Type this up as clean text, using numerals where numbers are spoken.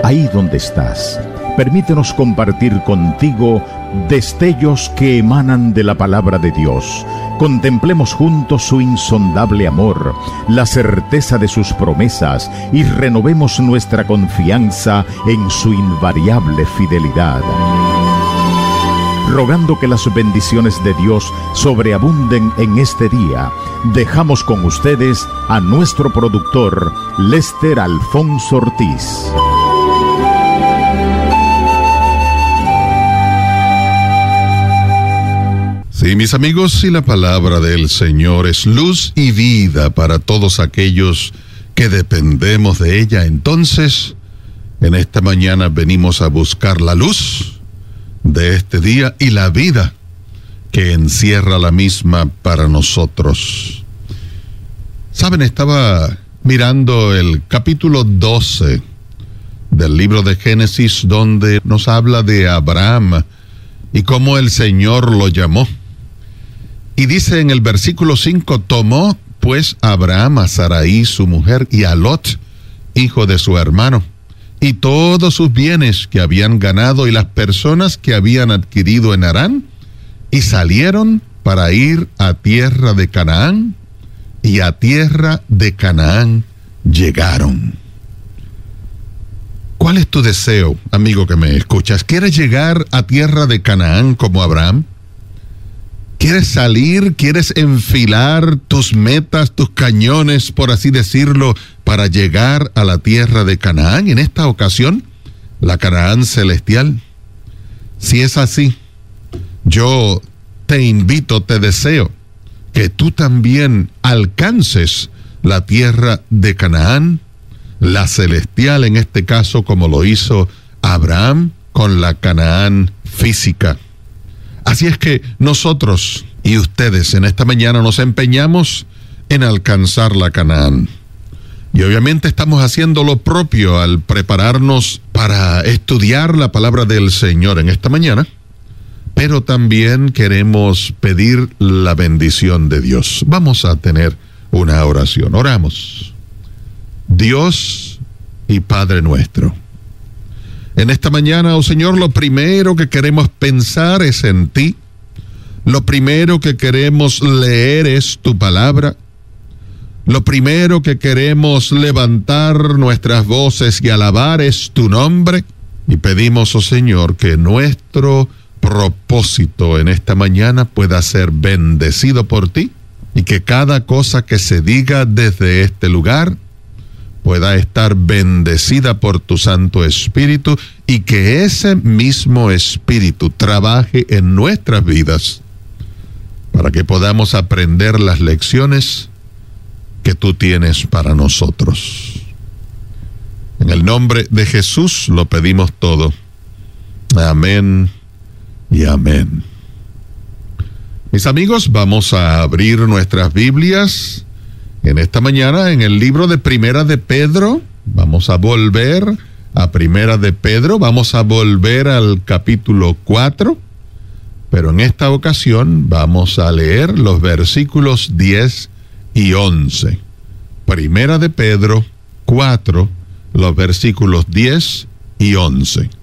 ahí donde estás, permítenos compartir contigo destellos que emanan de la palabra de Dios. Contemplemos juntos su insondable amor, la certeza de sus promesas y renovemos nuestra confianza en su invariable fidelidad. Rogando que las bendiciones de Dios sobreabunden en este día, dejamos con ustedes a nuestro productor, Lester Alfonso Ortiz. Sí, mis amigos, si la palabra del Señor es luz y vida para todos aquellos que dependemos de ella, entonces, en esta mañana venimos a buscar la luz de este día y la vida que encierra la misma para nosotros. Saben, estaba mirando el capítulo 12 del libro de Génesis, donde nos habla de Abraham y cómo el Señor lo llamó. Y dice en el versículo 5, tomó pues Abraham a Sarai su mujer y a Lot, hijo de su hermano, y todos sus bienes que habían ganado y las personas que habían adquirido en Harán, y salieron para ir a tierra de Canaán, y a tierra de Canaán llegaron. ¿Cuál es tu deseo, amigo que me escuchas? ¿Quieres llegar a tierra de Canaán como Abraham? ¿Quieres salir? ¿Quieres enfilar tus metas, tus cañones, por así decirlo, para llegar a la tierra de Canaán? En esta ocasión, la Canaán celestial. Si es así, yo te invito, te deseo que tú también alcances la tierra de Canaán, la celestial en este caso, como lo hizo Abraham con la Canaán física. Así es que nosotros y ustedes en esta mañana nos empeñamos en alcanzar la Canaán. Y obviamente estamos haciendo lo propio al prepararnos para estudiar la palabra del Señor en esta mañana, pero también queremos pedir la bendición de Dios. Vamos a tener una oración. Oramos. Dios y Padre nuestro, en esta mañana, oh Señor, lo primero que queremos pensar es en ti. Lo primero que queremos leer es tu palabra. Lo primero que queremos levantar nuestras voces y alabar es tu nombre. Y pedimos, oh Señor, que nuestro propósito en esta mañana pueda ser bendecido por ti y que cada cosa que se diga desde este lugar pueda estar bendecida por tu Santo Espíritu y que ese mismo Espíritu trabaje en nuestras vidas para que podamos aprender las lecciones que tú tienes para nosotros. En el nombre de Jesús lo pedimos todo. Amén y amén. Mis amigos, vamos a abrir nuestras Biblias en esta mañana en el libro de Primera de Pedro. Vamos a volver a Primera de Pedro, vamos a volver al capítulo 4, pero en esta ocasión vamos a leer los versículos 10 y 11. Primera de Pedro 4, los versículos 10 y 11.